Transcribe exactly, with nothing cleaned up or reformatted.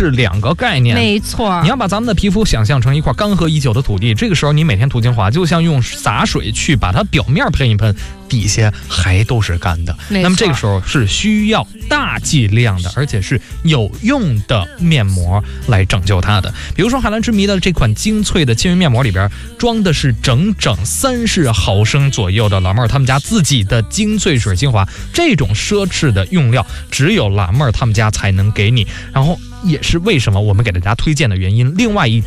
是两个概念。 没错， 你要把咱们的皮肤想象成一块干涸已久的土地，这个时候你每天涂精华，就像用洒水去把它表面喷一喷，底下还都是干的。那么这个时候是需要大剂量的，而且是有用的面膜来拯救它的。比如说海蓝之谜的这款精粹的亲源面膜里边装的是整整三十毫升左右的老妹儿他们家自己的精粹水精华，这种奢侈的用料只有老妹儿他们家才能给你，然后也是为什么我们给大家推荐的原因。另外一